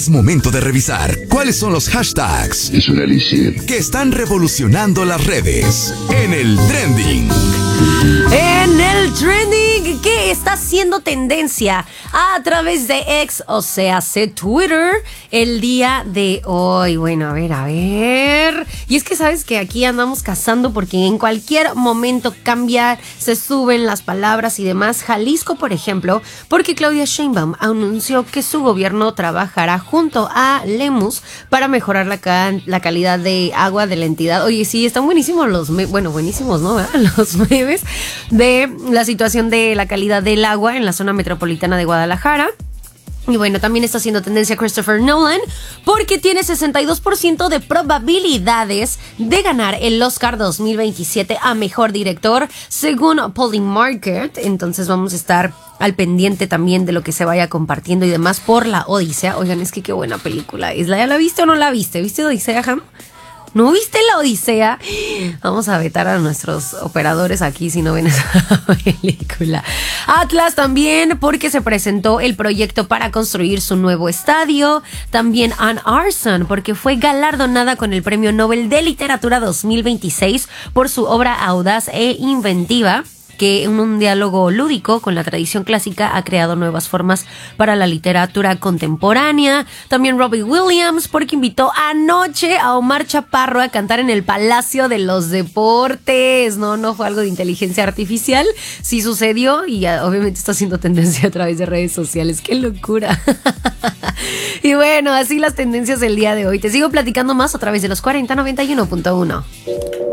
Es momento de revisar cuáles son los hashtags Es un elixir que están revolucionando las redes en el trending. En el trending, que está haciendo tendencia a través de X, o sea, Twitter, el día de hoy. Bueno, a ver. Y es que sabes que aquí andamos cazando porque en cualquier momento cambia, se suben las palabras y demás. Jalisco, por ejemplo, porque Claudia Sheinbaum anunció que su gobierno trabajará junto a Lemus para mejorar la calidad de agua de la entidad. Oye, sí, están buenísimos buenísimos, ¿no? Los memes de la situación de la calidad del agua en la zona metropolitana de Guadalajara. Y bueno, también está haciendo tendencia Christopher Nolan porque tiene 62% de probabilidades de ganar el Oscar 2027 a Mejor Director según Polymarket. Entonces vamos a estar al pendiente también de lo que se vaya compartiendo y demás por La Odisea. Oigan, es que qué buena película es. ¿Ya la viste o no la viste? ¿Viste Odisea, Ham? ¿No viste La Odisea? Vamos a vetar a nuestros operadores aquí si no ven esa película. Atlas también, porque se presentó el proyecto para construir su nuevo estadio. También Anne Arson, porque fue galardonada con el Premio Nobel de Literatura 2026 por su obra audaz e inventiva, que en un diálogo lúdico con la tradición clásica ha creado nuevas formas para la literatura contemporánea. También Robbie Williams, porque invitó anoche a Omar Chaparro a cantar en el Palacio de los Deportes. No fue algo de inteligencia artificial, sí sucedió y obviamente está haciendo tendencia a través de redes sociales. ¡Qué locura! Y bueno, así las tendencias del día de hoy. Te sigo platicando más a través de los 4091.1.